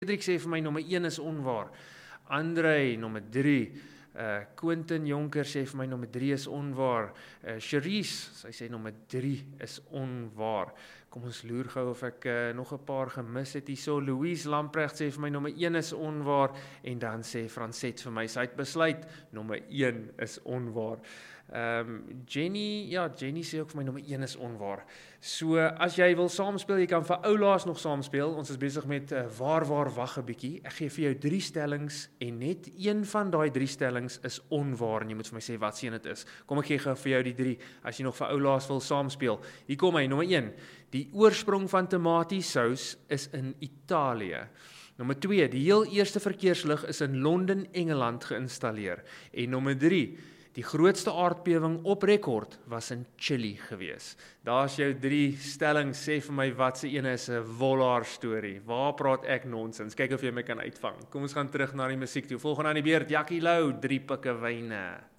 Frederik sê vir my nommer 1 is onwaar. Andrei nommer 3. Quentin Jonker sê vir my nommer 3 is onwaar. Cherise, sy sê nommer 3 is onwaar. Kom ons loer gou of ek nog 'n paar gemis het hierso. Louise Lamprecht sê vir my nommer 1 is onwaar en dan sê Franset vir my, sy het besluit nommer 1 is onwaar. Jenny sê ook vir my nommer 1 is onwaar. So as jy wil saamspeel, jy kan vir oulaas nog saamspeel. Ons is besig met waar wag 'n bietjie. Ek gee vir jou 3 stellings en net een van daai 3 stellings is onwaar en jy moet vir my sê wat seën dit is. Kom ek gee gou vir jou die 3 as jy nog vir oulaas wil saamspeel. Hier kom hy, nommer 1. Die oorsprong van tomatiesous is in Italië. Nommer 2, die heel eerste verkeerslig is in Londen, Engeland geïnstalleer. En nommer 3, die grootste aardbewing op rekord was in Chili gewees. Daar's jou 3 stellings, sê vir my wat se ene is 'n Wollaar storie. Waar praat ek nonsens? Kyk of jy my kan uitvang. Kom ons gaan terug na die musiek toe. Volgende aan die beurt, Jackie Lou, 3 pikke wyne.